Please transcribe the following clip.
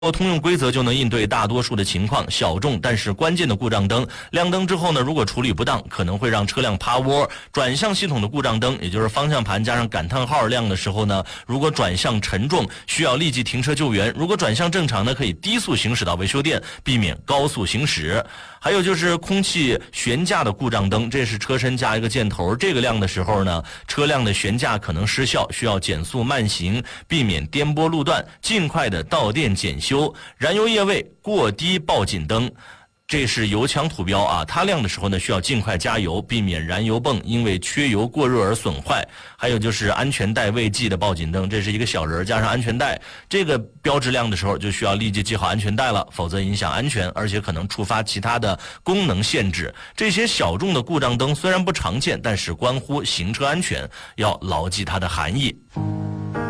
通用规则就能应对大多数的情况，小众但是关键的故障灯亮灯之后呢，如果处理不当，可能会让车辆趴窝。转向系统的故障灯，也就是方向盘加上感叹号亮的时候呢，如果转向沉重，需要立即停车救援；如果转向正常呢，可以低速行驶到维修店，避免高速行驶。还有就是空气悬架的故障灯，这是车身加一个箭头，这个亮的时候呢，车辆的悬架可能失效，需要减速慢行，避免颠簸路段，尽快的到店检修。燃油液位过低报警灯，这是油枪图标啊，它亮的时候呢，需要尽快加油，避免燃油泵因为缺油过热而损坏。还有就是安全带未系的报警灯，这是一个小人加上安全带，这个标志亮的时候就需要立即系好安全带了，否则影响安全，而且可能触发其他的功能限制。这些小众的故障灯虽然不常见，但是关乎行车安全，要牢记它的含义。